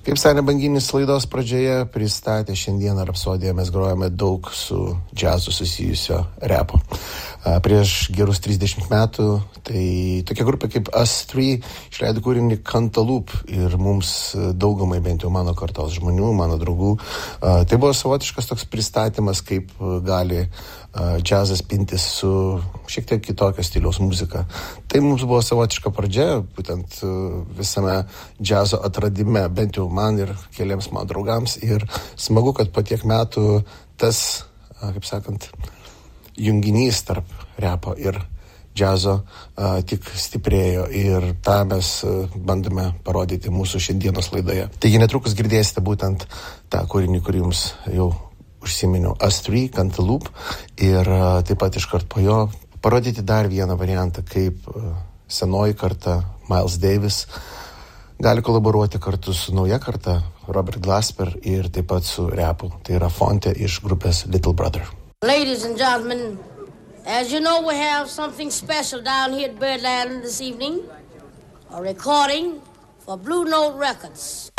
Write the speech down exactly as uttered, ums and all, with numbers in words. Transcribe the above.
Kaip sakė banginis laidos pradžioje, pristatė šiandieną Rapsodiją, mes grojame daug su džiazu susijusio repo. Prieš gerus trisdešimt metų, tai tokia grupė kaip Us Three išleido kūrinį Cantaloupe ir mums daugumai, bent jau mano kartos žmonių, mano draugų, tai buvo savotiškas toks pristatymas, kaip gali džiazas pintis su šiek tiek kitokio stiliaus muzika. Tai mums buvo savotiška pradžia, būtent visame džiazo atradime, bent jau man ir keliams mano draugams. Ir smagu, kad po tiek metų tas, kaip sakant, junginys tarp repo ir džiazo a, tik stiprėjo ir tą mes a, bandome parodyti mūsų šiandienos laidoje. Taigi netrukus girdėsite būtent tą kūrinį, kurį jums jau užsiminiau, Us Three, Cantaloupe, ir a, taip pat iškart po jo parodyti dar vieną variantą, kaip a, senoji karta Miles Davis gali kolaboruoti kartu su nauja karta Robert Glasper ir taip pat su repu. Tai yra Fonte iš grupės Little Brother. Ladies and gentlemen, as you know, we have something special down here at Birdland this evening, a recording for Blue Note Records.